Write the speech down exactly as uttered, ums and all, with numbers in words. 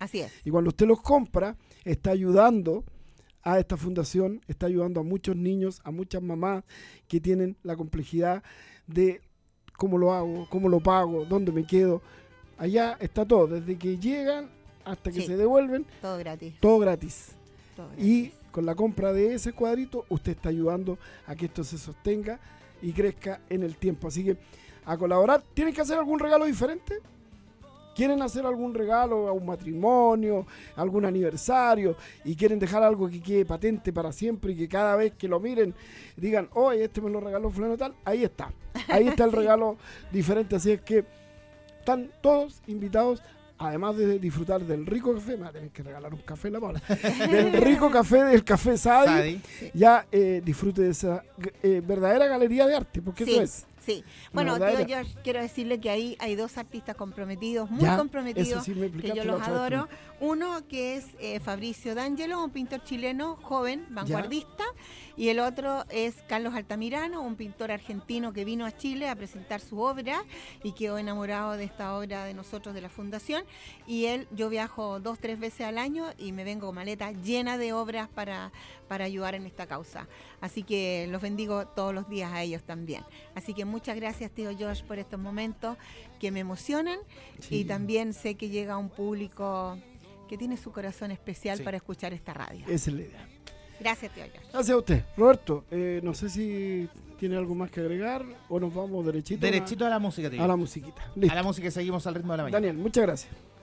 Así es. Y cuando usted los compra, está ayudando a esta fundación, está ayudando a muchos niños, a muchas mamás que tienen la complejidad de cómo lo hago, cómo lo pago, dónde me quedo. Allá está todo, desde que llegan hasta que Sí. se devuelven, Todo gratis. todo gratis. Todo gratis. Y con la compra de ese cuadrito, usted está ayudando a que esto se sostenga y crezca en el tiempo. Así que a colaborar. ¿Tienen que hacer algún regalo diferente? ¿Quieren hacer algún regalo a un matrimonio, algún aniversario y quieren dejar algo que quede patente para siempre y que cada vez que lo miren digan, oye, este me lo regaló fulano tal? Ahí está. Ahí está el Sí. regalo diferente. Así es que están todos invitados. Además de disfrutar del rico café, me va a tener que regalar un café la Paula, del rico café del Café Sadi, Sadi. ya eh, disfrute de esa eh, verdadera galería de arte, porque Sí. eso es. Sí, bueno, Una tío verdadera- George, quiero decirle que ahí hay dos artistas comprometidos, muy Ya, eso comprometidos, sí me que explicaste yo la los otra vez, adoro. Uno que es eh, Fabricio D'Angelo, un pintor chileno joven, vanguardista, y el otro es Carlos Altamirano, un pintor argentino que vino a Chile a presentar su obra y quedó enamorado de esta obra de nosotros, de la Fundación. Y él, yo viajo dos, tres veces al año y me vengo con maleta llena de obras para, para ayudar en esta causa. Así que los bendigo todos los días a ellos también. Así que muchas gracias, tío George, por estos momentos que me emocionan. Sí. Y también sé que llega a un público que tiene su corazón especial Sí. para escuchar esta radio. Esa es la idea. Gracias, tío George. Gracias a usted. Roberto, eh, no sé si tiene algo más que agregar o nos vamos derechito, Derechito a la música, tío. a, a la musiquita. A Listo. la música y seguimos al ritmo de la mañana. Daniel, muchas gracias.